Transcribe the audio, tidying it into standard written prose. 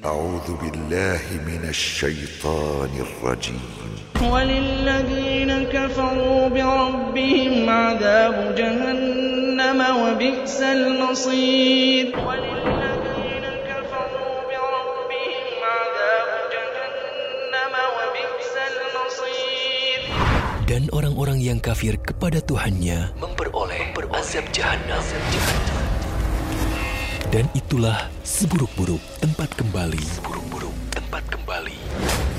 أعوذ بالله من الشيطان الرجيم. وللذين كفروا بربهم عذاب جهنم وبئس المصير. وللذين كفروا بربهم عذاب جهنم وبئس المصير. Dan orang-orang yang kafir kepada Tuhannya memperoleh azab jahanam. Dan itulah seburuk-buruk tempat kembali.